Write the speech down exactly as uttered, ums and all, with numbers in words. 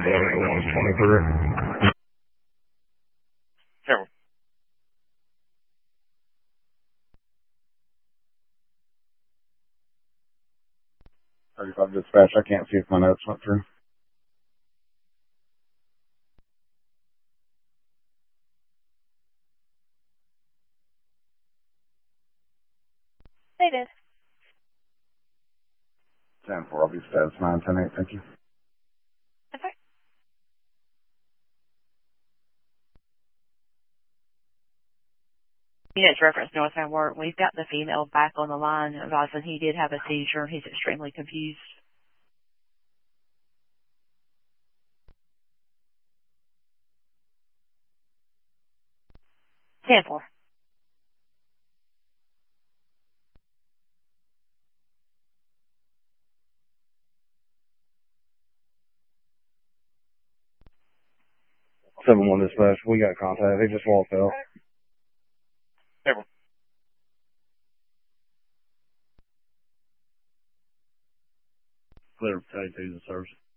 The other one's twenty-three. Sure. thirty-five dispatch. I can't see if my notes went through. They did. ten four, I'll be status nine ten eight, thank you. Okay. Units reference Northbound Work. We've got the female back on the line advising he did have a seizure. He's extremely confused. ten four. seven one dispatch, we got contact. They just walked out. Sure. Clear for thirty-two the service.